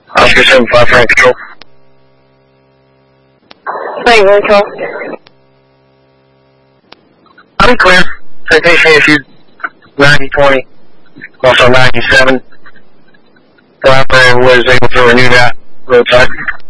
Oscar 75 Frank Control. Frank Control. I'm clear. Citation issued 9020. Also 97. The operator was able to renew that roadside.